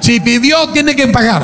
Si pidió, tiene que pagar.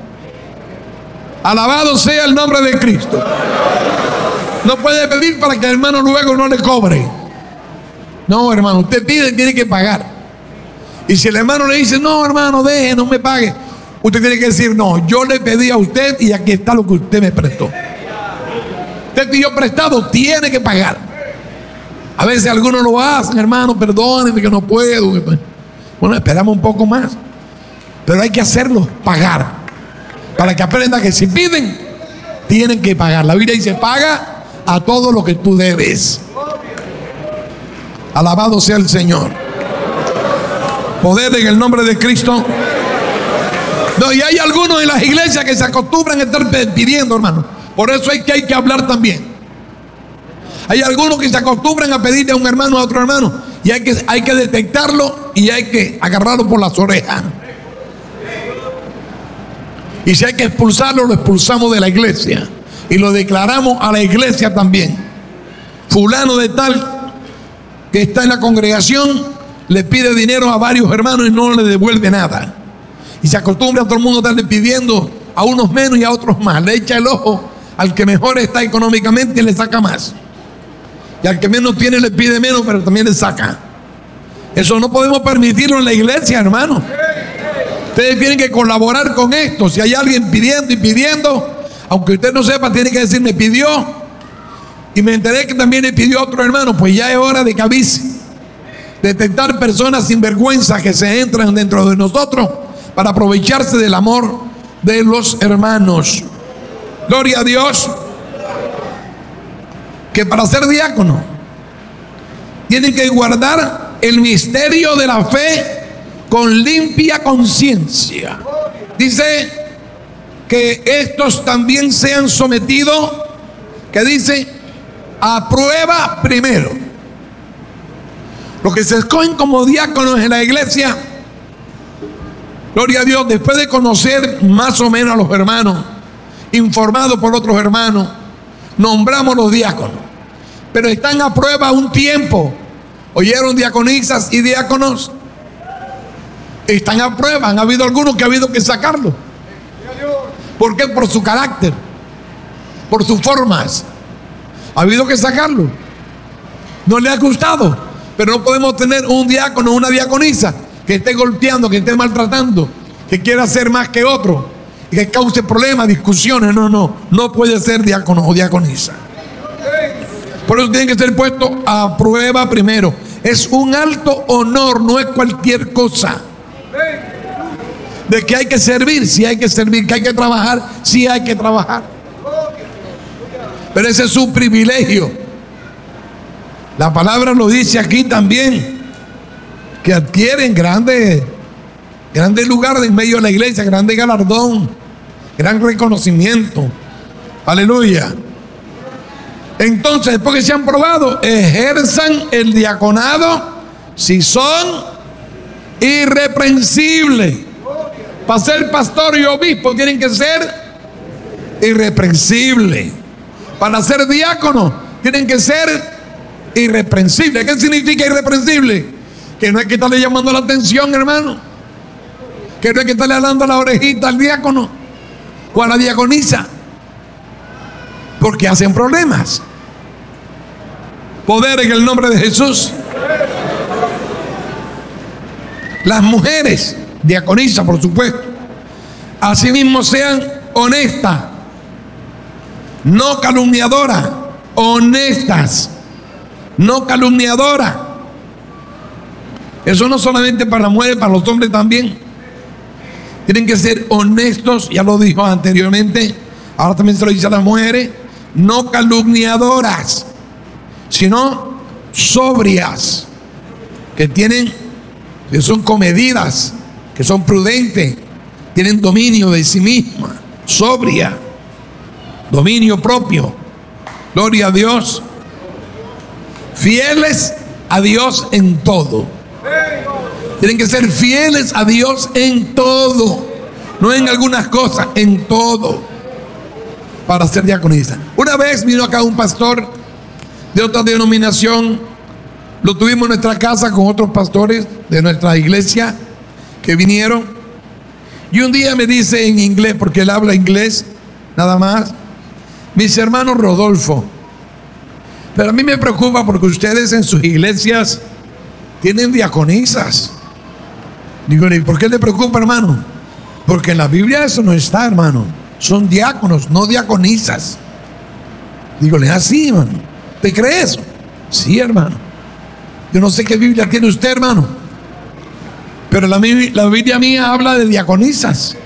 Alabado sea el nombre de Cristo. No puede pedir para que el hermano luego no le cobre. No, hermano, usted pide, tiene que pagar. Y si el hermano le dice, no, hermano, deje, no me pague, usted tiene que decir, no, yo le pedí a usted y aquí está lo que usted me prestó. Usted pidió prestado, tiene que pagar. A veces algunos lo hacen, hermano, perdónenme que no puedo. Bueno, esperamos un poco más. Pero hay que hacerlo, pagar. Para que aprenda que si piden, tienen que pagar. La Biblia dice, paga a todo lo que tú debes. Alabado sea el Señor. Poder en el nombre de Cristo. No, y hay algunos en las iglesias que se acostumbran a estar pidiendo, hermano. Por eso hay que hablar también. Hay algunos que se acostumbran a pedirle a un hermano a otro hermano. Y hay que detectarlo y hay que agarrarlo por las orejas. Y si hay que expulsarlo, lo expulsamos de la iglesia. Y lo declaramos a la iglesia también. Fulano de tal que está en la congregación le pide dinero a varios hermanos y no le devuelve nada. Y se acostumbra a todo el mundo a estarle pidiendo a unos menos y a otros más. Le echa el ojo al que mejor está económicamente y le saca más. Y al que menos tiene le pide menos, pero también le saca. Eso no podemos permitirlo en la iglesia, hermano. Ustedes tienen que colaborar con esto. Si hay alguien pidiendo y pidiendo, aunque usted no sepa, tiene que decir, me pidió y me enteré que también le pidió a otro hermano. Pues ya es hora de que avise. Detectar personas sinvergüenzas que se entran dentro de nosotros para aprovecharse del amor de los hermanos. Gloria a Dios. Que para ser diácono tienen que guardar el misterio de la fe con limpia conciencia. Dice que estos también sean sometidos, que dice, a prueba primero. Los que se escogen como diáconos en la iglesia, gloria a Dios, después de conocer más o menos a los hermanos, informados por otros hermanos, nombramos los diáconos. Pero están a prueba un tiempo. ¿Oyeron diaconisas y diáconos? Están a prueba. Han habido algunos que ha habido que sacarlos. ¿Por qué? Por su carácter, por sus formas. Ha habido que sacarlo. No le ha gustado. Pero no podemos tener un diácono o una diaconisa que esté golpeando, que esté maltratando, que quiera hacer más que otro y que cause problemas, discusiones. No puede ser diácono o diaconisa. Por eso tienen que ser puestos a prueba primero. Es un alto honor, no es cualquier cosa. De que hay que servir, sí hay que servir, que hay que trabajar, sí hay que trabajar. Pero ese es su privilegio. La palabra lo dice aquí también, que adquieren grandes lugares en medio de la iglesia, grande galardón, gran reconocimiento. Aleluya. Entonces, después que se han probado, ejerzan el diaconado si son irreprensibles. Para ser pastor y obispo tienen que ser irreprensibles. Para ser diácono tienen que ser irreprensible. ¿Qué significa irreprensible? Que no hay que estarle llamando la atención, hermano. Que no hay que estarle hablando la orejita al diácono o a la diaconisa, porque hacen problemas. Poder en el nombre de Jesús. Las mujeres diaconisas, por supuesto, asimismo sean honestas, no calumniadoras, honestas, no calumniadora. Eso no solamente para las mujeres, para los hombres también. Tienen que ser honestos, ya lo dijo anteriormente, ahora también se lo dice a las mujeres, no calumniadoras, sino sobrias, que son comedidas, que son prudentes, tienen dominio de sí mismas, sobria, dominio propio. Gloria a Dios. Fieles a Dios en todo. Tienen que ser fieles a Dios en todo, no en algunas cosas, en todo, para ser diaconisa. Una vez vino acá un pastor de otra denominación, lo tuvimos en nuestra casa con otros pastores de nuestra iglesia que vinieron, Y un día me dice en inglés, porque él habla inglés, nada más, mis hermanos Rodolfo, pero a mí me preocupa porque ustedes en sus iglesias tienen diaconisas. Digo, ¿y por qué le preocupa, hermano? Porque en la Biblia eso no está, hermano. Son diáconos, no diaconisas. Digo, ¿es así, hermano? ¿Te cree eso? Sí, hermano. Yo no sé qué Biblia tiene usted, hermano, pero la Biblia mía habla de diaconisas.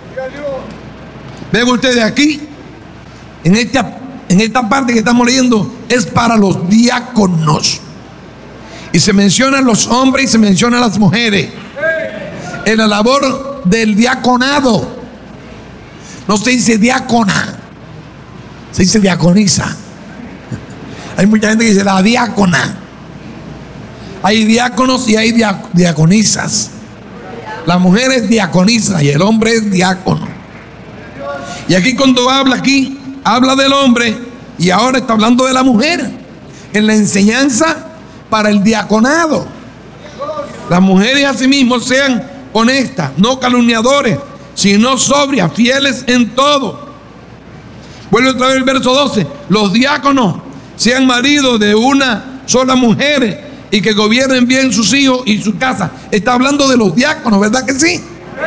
Ven ustedes aquí, en esta parte que estamos leyendo, es para los diáconos. Y se mencionan los hombres y se mencionan las mujeres en la labor del diaconado. No se dice diácona, se dice diaconisa. Hay mucha gente que dice la diácona. Hay diáconos y hay diaconisas. La mujer es diaconisa y el hombre es diácono. Y aquí cuando habla del hombre y ahora está hablando de la mujer en la enseñanza para el diaconado. Las mujeres asimismo sean honestas, no calumniadores, sino sobrias, fieles en todo. Vuelve otra vez el verso 12. Los diáconos sean maridos de una sola mujer y que gobiernen bien sus hijos y su casa. Está hablando de los diáconos, ¿verdad que sí?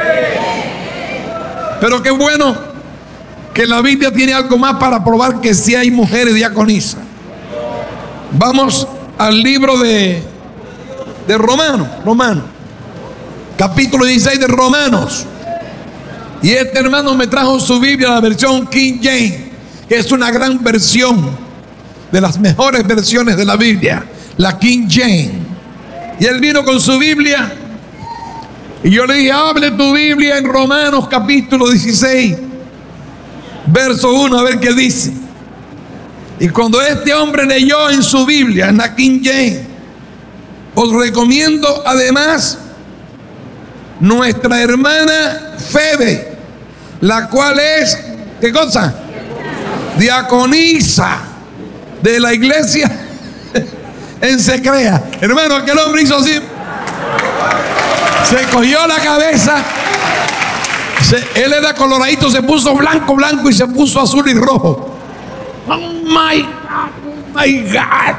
Pero qué bueno que la Biblia tiene algo más para probar que sí hay mujeres diaconisas. Vamos al libro de Romanos, capítulo 16 de Romanos. Y este hermano me trajo su Biblia, la versión King James, que es una gran versión, de las mejores versiones de la Biblia, la King James. Y él vino con su Biblia y yo le dije, hable tu Biblia en Romanos capítulo 16 verso 1, a ver qué dice. Y cuando este hombre leyó en su Biblia, en la King James, os recomiendo además nuestra hermana Febe, la cual es, ¿qué cosa? Diaconisa de la iglesia en Secrea. Hermano, aquel hombre hizo así, se cogió la cabeza, él era coloradito, se puso blanco y se puso azul y rojo. Oh my God.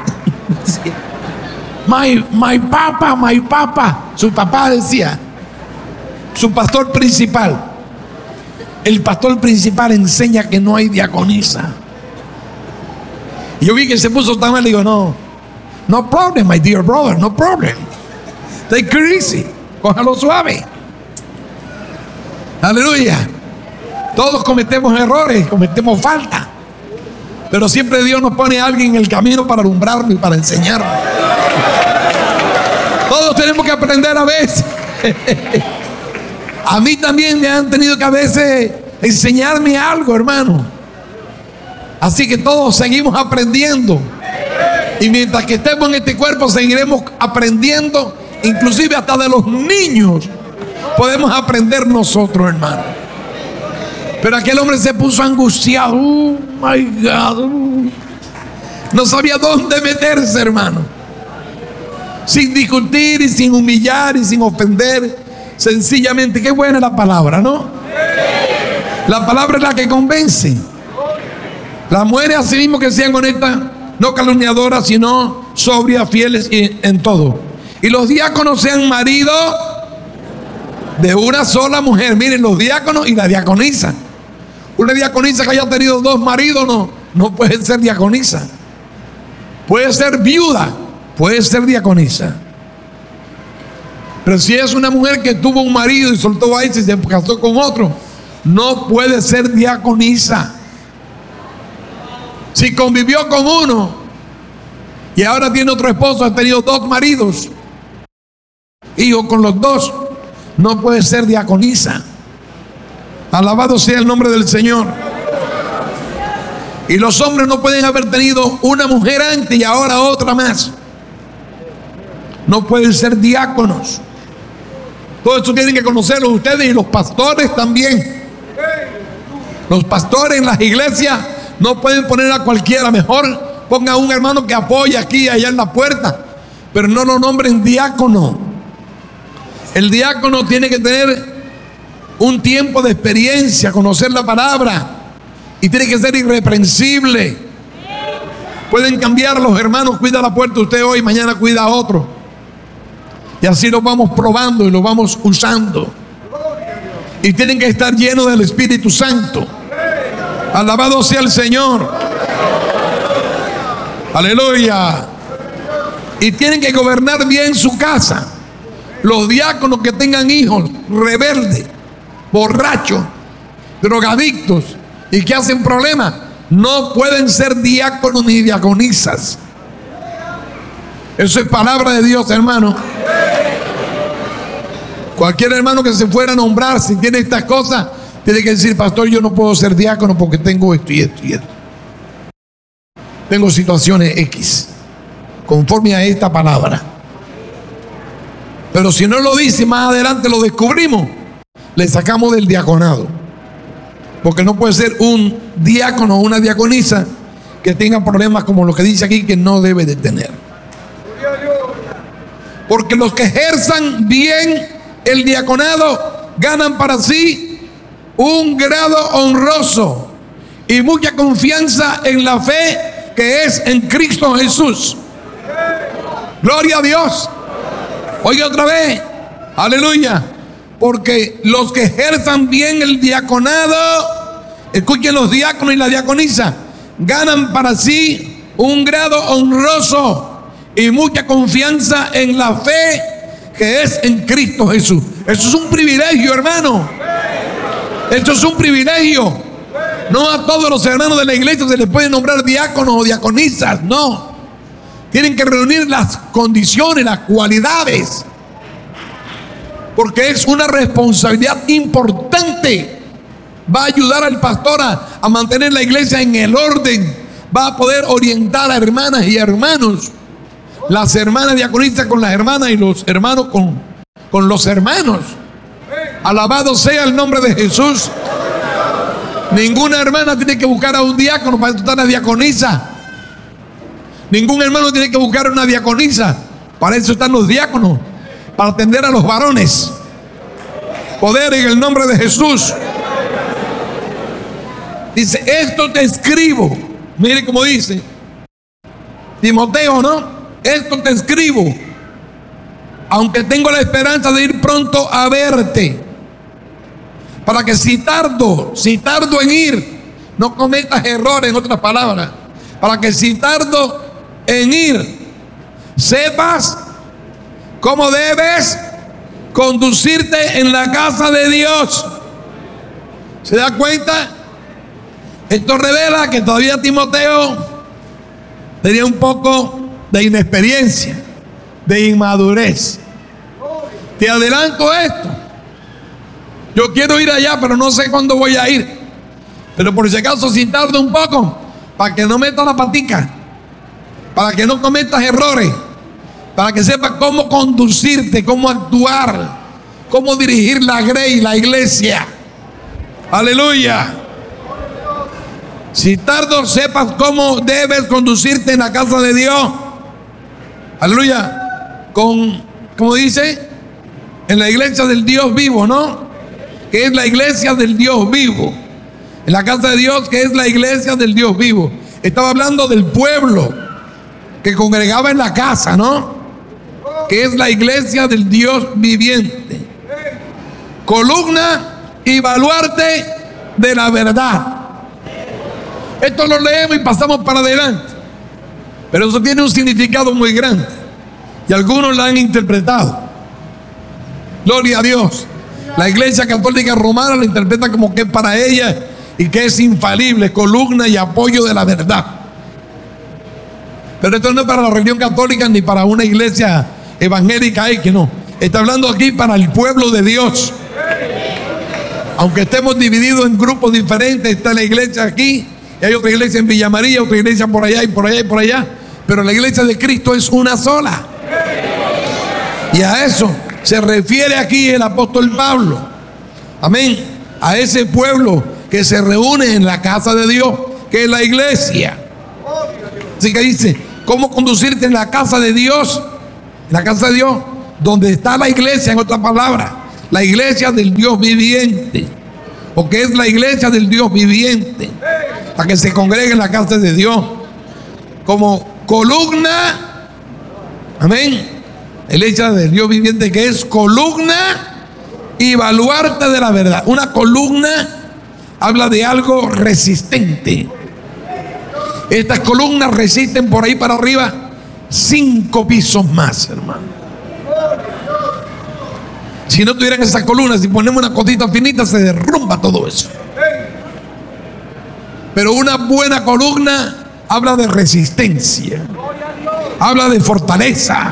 My papa. Su papá decía, su pastor principal. El pastor principal enseña que no hay diaconisa. Y yo vi que se puso tan mal, le digo, no problem, my dear brother, no problem. Take it easy, cójalo suave. Aleluya. Todos cometemos errores, cometemos falta, pero siempre Dios nos pone a alguien en el camino para alumbrarnos y para enseñarnos. Todos tenemos que aprender a veces. A mí también me han tenido que a veces enseñarme algo, hermano. Así que todos seguimos aprendiendo. Y mientras que estemos en este cuerpo seguiremos aprendiendo. Inclusive hasta de los niños podemos aprender nosotros, hermano. Pero aquel hombre se puso angustiado. Oh my God. No sabía dónde meterse, hermano. Sin discutir y sin humillar y sin ofender. Sencillamente, qué buena la palabra, ¿no? La palabra es la que convence. Las mujeres así mismo que sean honestas, no calumniadoras, sino sobrias, fieles en todo. Y los diáconos sean maridos de una sola mujer. Miren, los diáconos y la diaconisa. Una diaconisa que haya tenido dos maridos no puede ser diaconisa. Puede ser viuda, puede ser diaconisa. Pero si es una mujer que tuvo un marido y soltó a ese y se casó con otro, no puede ser diaconisa. Si convivió con uno y ahora tiene otro esposo, ha tenido dos maridos, hijo con los dos, no puede ser diaconisa. Alabado sea el nombre del Señor. Y los hombres no pueden haber tenido una mujer antes y ahora otra más. No pueden ser diáconos. Todo esto tienen que conocerlo ustedes y los pastores también. Los pastores en las iglesias no pueden poner a cualquiera. Mejor ponga a un hermano que apoye aquí y allá en la puerta, pero no lo nombren diácono. El diácono tiene que tener un tiempo de experiencia, conocer la palabra, y tiene que ser irreprensible. Pueden cambiar los hermanos, cuida la puerta usted hoy, mañana cuida a otro, y así lo vamos probando y lo vamos usando. Y tienen que estar llenos del Espíritu Santo. Alabado sea el Señor. Aleluya. Y tienen que gobernar bien su casa. Los diáconos que tengan hijos rebeldes, borrachos, drogadictos y que hacen problemas, no pueden ser diáconos ni diaconisas. Eso es palabra de Dios, hermano. Cualquier hermano que se fuera a nombrar, si tiene estas cosas, tiene que decir: pastor, yo no puedo ser diácono porque tengo esto y esto y esto. Tengo situaciones X, conforme a esta palabra. Pero si no lo dice, más adelante lo descubrimos, le sacamos del diaconado. Porque no puede ser un diácono o una diaconisa que tenga problemas como lo que dice aquí, que no debe de tener. Porque los que ejerzan bien el diaconado ganan para sí un grado honroso y mucha confianza en la fe que es en Cristo Jesús. Gloria a Dios. Oiga otra vez, aleluya. Porque los que ejerzan bien el diaconado, escuchen, los diáconos y la diaconisa, ganan para sí un grado honroso y mucha confianza en la fe que es en Cristo Jesús. Eso es un privilegio, hermano. Esto es un privilegio. No a todos los hermanos de la iglesia se les puede nombrar diáconos o diaconisas, no. Tienen que reunir las condiciones, las cualidades, porque es una responsabilidad importante. Va a ayudar al pastor a mantener la iglesia en el orden. Va a poder orientar a hermanas y hermanos, las hermanas diaconistas con las hermanas y los hermanos con los hermanos. Alabado sea el nombre de Jesús. Ninguna hermana tiene que buscar a un diácono para estar una diaconisa. Ningún hermano tiene que buscar una diaconisa. Para eso están los diáconos, para atender a los varones. Poder en el nombre de Jesús. Dice: esto te escribo. Mire cómo dice Timoteo, ¿no? Esto te escribo, aunque tengo la esperanza de ir pronto a verte, para que si tardo en ir, no cometas errores. En otras palabras, para que si tardo en ir, sepas cómo debes conducirte en la casa de Dios. ¿Se da cuenta? Esto revela que todavía Timoteo tenía un poco de inexperiencia, de inmadurez. Te adelanto esto: yo quiero ir allá, pero no sé cuándo voy a ir. Pero por si acaso, si tardo un poco, para que no metas la patica, para que no cometas errores, para que sepas cómo conducirte, cómo actuar, cómo dirigir la grey, la iglesia. Aleluya. Si tardo, sepas cómo debes conducirte en la casa de Dios. Aleluya. Como dice, en la iglesia del Dios vivo, ¿no? Que es la iglesia del Dios vivo. En la casa de Dios, que es la iglesia del Dios vivo. Estaba hablando del pueblo que congregaba en la casa, ¿no? Que es la iglesia del Dios viviente. Columna y baluarte de la verdad. Esto lo leemos y pasamos para adelante, pero eso tiene un significado muy grande y algunos lo han interpretado. Gloria a Dios. La Iglesia Católica Romana lo interpreta como que es para ella y que es infalible, columna y apoyo de la verdad. Pero esto no es para la religión católica ni para una iglesia evangélica, que no. Está hablando aquí para el pueblo de Dios. Aunque estemos divididos en grupos diferentes, está la iglesia aquí, y hay otra iglesia en Villa María, otra iglesia por allá y por allá y por allá, pero la iglesia de Cristo es una sola. Y a eso se refiere aquí el apóstol Pablo. Amén. A ese pueblo que se reúne en la casa de Dios, que es la iglesia. Así que dice: ¿cómo conducirte en la casa de Dios? En la casa de Dios, donde está la iglesia, en otras palabras. la iglesia del Dios viviente, o que es la iglesia del Dios viviente, la que se congrega en la casa de Dios, como columna, amén, la iglesia del Dios viviente, que es columna y baluarte de la verdad. Una columna habla de algo resistente. Estas columnas resisten por ahí para arriba 5 pisos más, hermano. Si no tuvieran esas columnas, si ponemos una cosita finita, se derrumba todo eso. Pero una buena columna habla de resistencia, habla de fortaleza,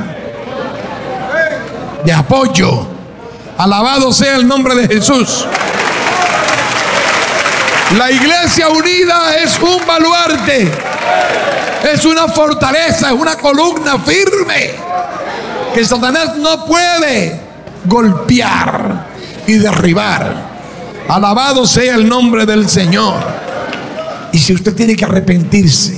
de apoyo. Alabado sea el nombre de Jesús. La iglesia unida es un baluarte, es una fortaleza, es una columna firme que Satanás no puede golpear y derribar. Alabado sea el nombre del Señor. Y si usted tiene que arrepentirse,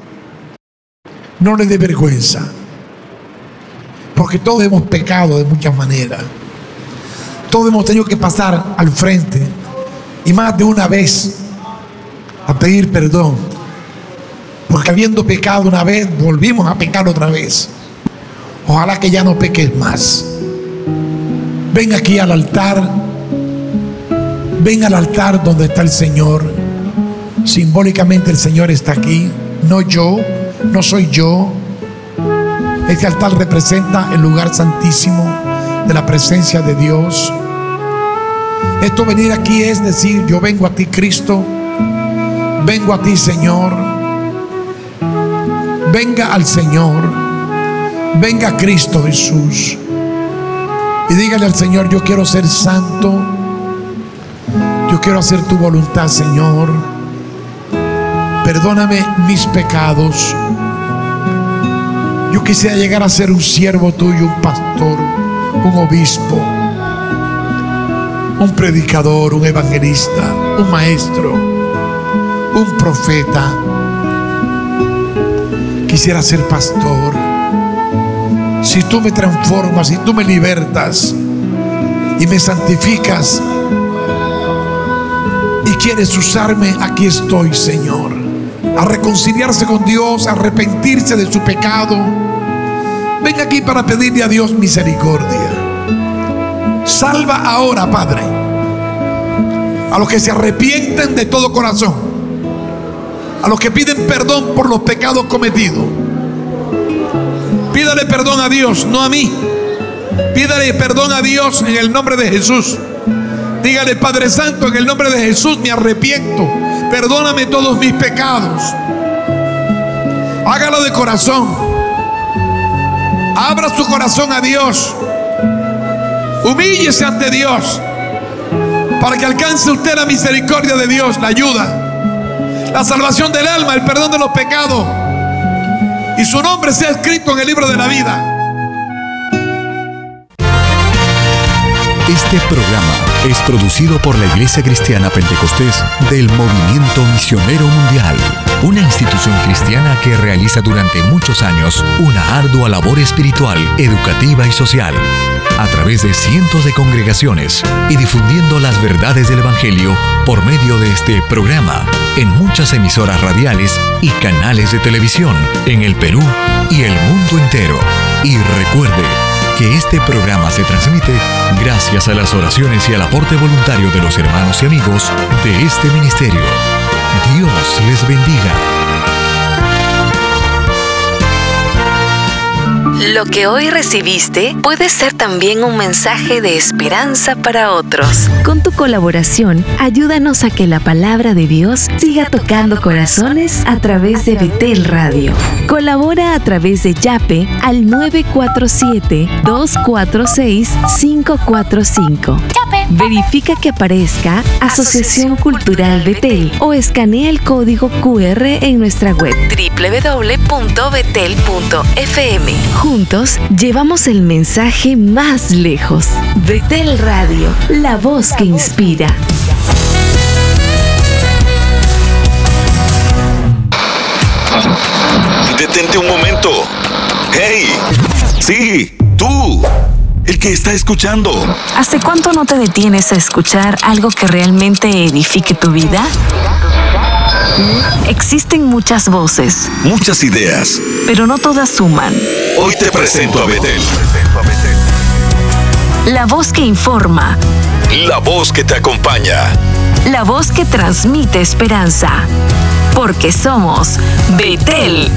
no le dé vergüenza, porque todos hemos pecado de muchas maneras. Todos hemos tenido que pasar al frente, y más de una vez, a pedir perdón, porque habiendo pecado una vez, volvimos a pecar otra vez. Ojalá que ya no peques más. Ven aquí al altar, ven al altar donde está el Señor. Simbólicamente el Señor está aquí, no yo, no soy yo. Este altar representa el lugar santísimo de la presencia de Dios. Esto venir aquí es decir, yo vengo a ti, Cristo, vengo a ti, Señor. Venga al Señor, venga a Cristo Jesús y dígale al Señor: yo quiero ser santo, yo quiero hacer tu voluntad, Señor. Perdóname mis pecados. Yo quisiera llegar a ser un siervo tuyo, un pastor, un obispo, un predicador, un evangelista, un maestro, un profeta. Quisiera ser pastor. Si tú me transformas, si tú me libertas y me santificas y quieres usarme, aquí estoy, Señor. A reconciliarse con Dios, a arrepentirse de su pecado. Ven aquí para pedirle a Dios misericordia. Salva ahora, Padre, a los que se arrepienten de todo corazón, a los que piden perdón por los pecados cometidos. Pídale perdón a Dios, no a mí. Pídale perdón a Dios en el nombre de Jesús. Dígale: Padre Santo, en el nombre de Jesús me arrepiento. Perdóname todos mis pecados. Hágalo de corazón. Abra su corazón a Dios. Humíllese ante Dios para que alcance usted la misericordia de Dios, la ayuda, la salvación del alma, el perdón de los pecados, y su nombre sea escrito en el libro de la vida. Este programa es producido por la Iglesia Cristiana Pentecostés del Movimiento Misionero Mundial, una institución cristiana que realiza durante muchos años una ardua labor espiritual, educativa y social, a través de cientos de congregaciones y difundiendo las verdades del Evangelio por medio de este programa en muchas emisoras radiales y canales de televisión en el Perú y el mundo entero. Y recuerde que este programa se transmite gracias a las oraciones y al aporte voluntario de los hermanos y amigos de este ministerio. Dios les bendiga. Lo que hoy recibiste puede ser también un mensaje de esperanza para otros. Con tu colaboración, ayúdanos a que la palabra de Dios siga tocando corazones a través de Betel Radio. Colabora a través de Yape al 947-246-545. Verifica que aparezca Asociación Cultural Betel o escanea el código QR en nuestra web www.betel.fm. Juntos llevamos el mensaje más lejos. Betel Radio, la voz que inspira. Detente un momento. ¡Hey! Sí, tú. el que está escuchando. ¿Hace cuánto no te detienes a escuchar algo que realmente edifique tu vida? Existen muchas voces, Muchas ideas. pero no todas suman. Hoy te presento a Betel. La voz que informa, La voz que te acompaña. la voz que transmite esperanza. Porque somos Betel.